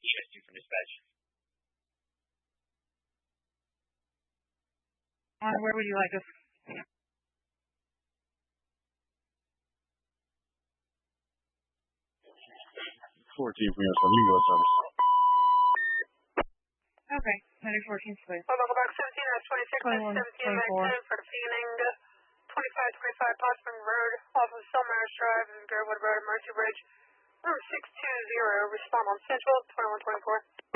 ES2 from dispatch. Where would you like us? 14 from US1, you go service. Okay, medic 14 space. I'll go back 17 at 26 and 17 medic 10 for the beginning. 2525 Potsdam Road off of Selmaris Drive and Gerwood Road, Mercy Bridge. Room 620, respond on Central, 2124.